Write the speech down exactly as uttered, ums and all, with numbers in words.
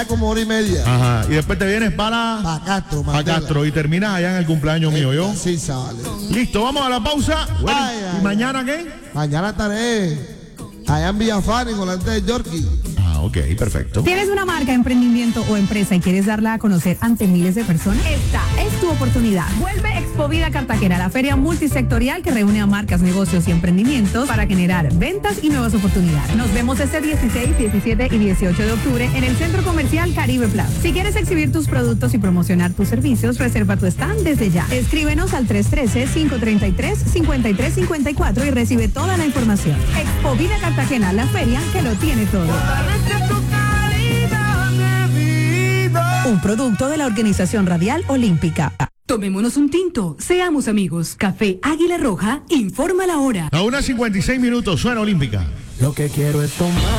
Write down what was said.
como hora y media. Ajá, y después te vienes para... Pa' Castro, a Mandela. Castro y terminas allá en el cumpleaños mío, ¿yo? Sí, sale. Listo, vamos a la pausa. Bueno, Ay, ¿y ay, mañana qué? Mañana estaré allá en Villafani con la gente de Yorkie. Ah, ok, perfecto. ¿Tienes una marca, emprendimiento o empresa y quieres darla a conocer ante miles de personas? Esta es tu oportunidad. Vuelve Expovida Cartagena, la feria multisectorial que reúne a marcas, negocios y emprendimientos para generar ventas y nuevas oportunidades. Nos vemos este dieciséis, diecisiete y dieciocho de octubre en el Centro Comercial Caribe Plaza. Si quieres exhibir tus productos y promocionar tus servicios, reserva tu stand desde ya. Escríbenos al tres uno tres, cinco tres tres, cinco tres cinco cuatro y recibe toda la información. Expovida Cartagena, la feria que lo tiene todo. Un producto de la Organización Radial Olímpica. Tomémonos un tinto, seamos amigos. Café Águila Roja, informa la hora. A una cincuenta y seis minutos, suena Olímpica. Lo que quiero es tomar.